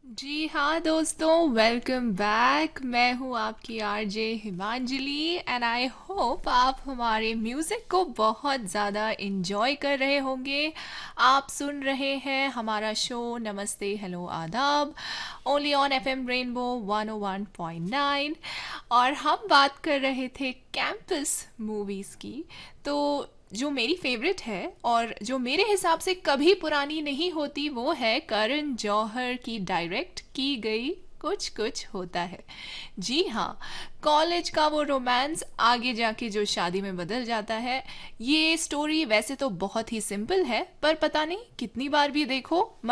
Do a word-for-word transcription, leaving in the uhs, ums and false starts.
जी हाँ दोस्तों, welcome back. मैं हूँ आपकी आरजे हिमांजलि एंड आई होप आप हमारे म्यूज़िक को बहुत ज़्यादा इन्जॉय कर रहे होंगे। आप सुन रहे हैं हमारा शो नमस्ते हेलो आदाब only on F M rainbow one O one point nine. और हम बात कर रहे थे कैंपस मूवीज़ की। तो जो मेरी फेवरेट है और जो मेरे हिसाब से कभी पुरानी नहीं होती वो है करण जौहर की डायरेक्ट की गई कुछ कुछ होता है। जी हाँ, कॉलेज का वो रोमांस आगे जाके जो शादी में बदल जाता है। ये स्टोरी वैसे तो बहुत ही सिंपल है, पर पता नहीं कितनी बार भी देखो